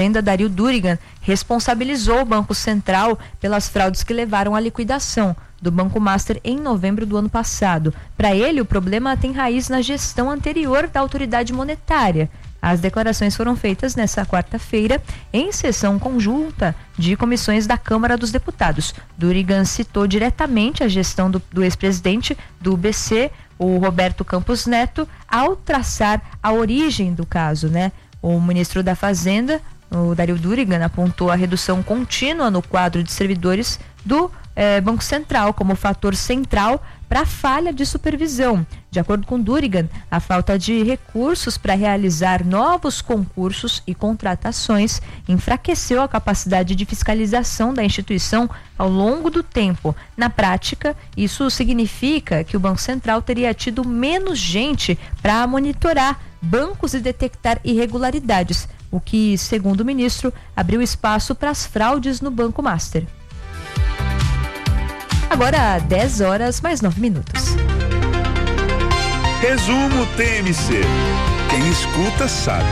Dario Durigan responsabilizou o Banco Central pelas fraudes que levaram à liquidação do Banco Master em novembro do ano passado. Para ele, o problema tem raiz na gestão anterior da autoridade monetária. As declarações foram feitas nesta quarta-feira em sessão conjunta de comissões da Câmara dos Deputados. Durigan citou diretamente a gestão do ex-presidente do BC, o Roberto Campos Neto, ao traçar a origem do caso, né? O ministro da Fazenda, o Dario Durigan, apontou a redução contínua no quadro de servidores do Banco Central como fator central para a falha de supervisão. De acordo com Durigan, a falta de recursos para realizar novos concursos e contratações enfraqueceu a capacidade de fiscalização da instituição ao longo do tempo. Na prática, isso significa que o Banco Central teria tido menos gente para monitorar bancos e detectar irregularidades, o que, segundo o ministro, abriu espaço para as fraudes no Banco Master. Agora, 10 horas mais 9 minutos. Resumo TMC. Quem escuta sabe.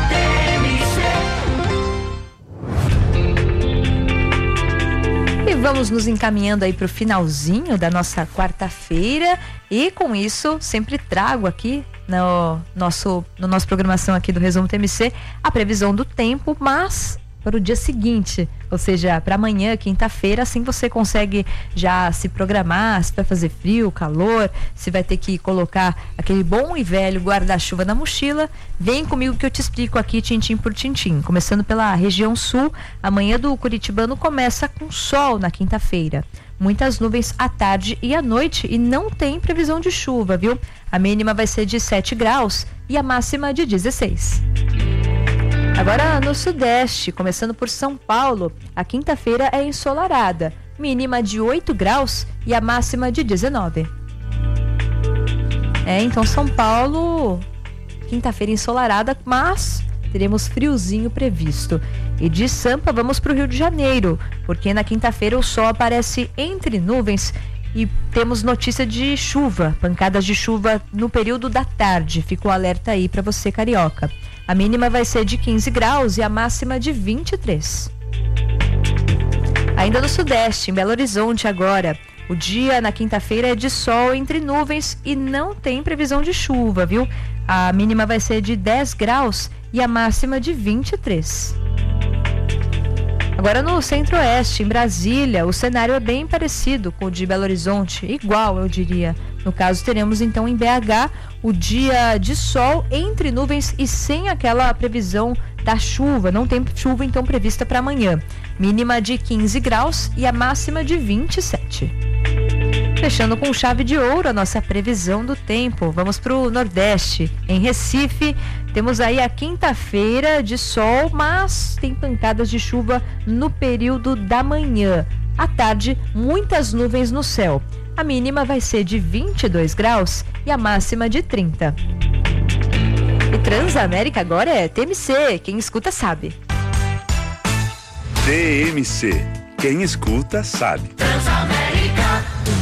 E vamos nos encaminhando aí para o finalzinho da nossa quarta-feira. E com isso, sempre trago aqui no nosso programação aqui do Resumo TMC a previsão do tempo, mas para o dia seguinte, ou seja, para amanhã, quinta-feira, assim você consegue já se programar, se vai fazer frio, calor, se vai ter que colocar aquele bom e velho guarda-chuva na mochila. Vem comigo que eu te explico aqui tintim por tintim. Começando pela região sul, amanhã do Curitibano começa com sol na quinta-feira. Muitas nuvens à tarde e à noite e não tem previsão de chuva, viu? A mínima vai ser de 7 graus e a máxima de 16. Agora no sudeste, começando por São Paulo, a quinta-feira é ensolarada, mínima de 8 graus e a máxima de 19. Então São Paulo, quinta-feira ensolarada, mas teremos friozinho previsto. E de Sampa vamos para o Rio de Janeiro, porque na quinta-feira o sol aparece entre nuvens e temos notícia de chuva, pancadas de chuva no período da tarde. Fica o alerta aí para você, carioca. A mínima vai ser de 15 graus e a máxima de 23. Ainda no sudeste, em Belo Horizonte agora, o dia na quinta-feira é de sol entre nuvens e não tem previsão de chuva, viu? A mínima vai ser de 10 graus e a máxima de 23. Agora no centro-oeste, em Brasília, o cenário é bem parecido com o de Belo Horizonte, igual eu diria. No caso, teremos então em BH o dia de sol entre nuvens e sem aquela previsão da chuva. Não tem chuva então prevista para amanhã. Mínima de 15 graus e a máxima de 27. Fechando com chave de ouro a nossa previsão do tempo. Vamos para o Nordeste. Em Recife, temos aí a quinta-feira de sol, mas tem pancadas de chuva no período da manhã. À tarde, muitas nuvens no céu. A mínima vai ser de 22 graus e a máxima de 30. E Transamérica agora é TMC. Quem escuta sabe. TMC. Quem escuta sabe. Transamérica.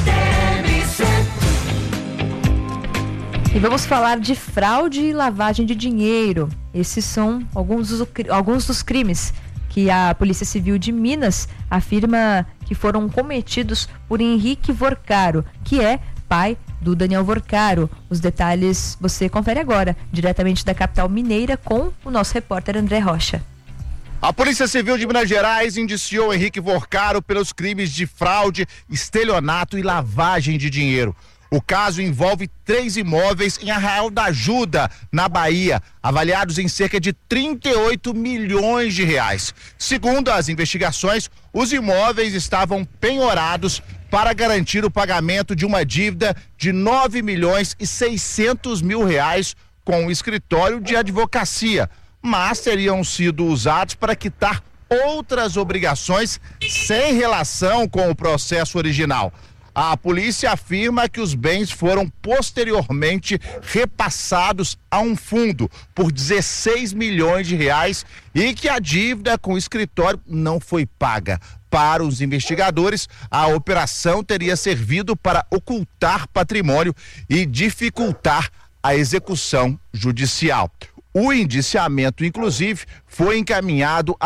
E vamos falar de fraude e lavagem de dinheiro. Esses são alguns dos crimes que a Polícia Civil de Minas afirma que foram cometidos por Henrique Vorcaro, que é pai do Daniel Vorcaro. Os detalhes você confere agora, diretamente da capital mineira, com o nosso repórter André Rocha. A Polícia Civil de Minas Gerais indiciou Henrique Vorcaro pelos crimes de fraude, estelionato e lavagem de dinheiro. O caso envolve 3 imóveis em Arraial da Ajuda, na Bahia, avaliados em cerca de 38 milhões de reais. Segundo as investigações, os imóveis estavam penhorados para garantir o pagamento de uma dívida de 9 milhões e 600 mil reais com o escritório de advocacia, mas teriam sido usados para quitar outras obrigações sem relação com o processo original. A polícia afirma que os bens foram posteriormente repassados a um fundo por 16 milhões de reais e que a dívida com o escritório não foi paga. Para os investigadores, a operação teria servido para ocultar patrimônio e dificultar a execução judicial. O indiciamento, inclusive, foi encaminhado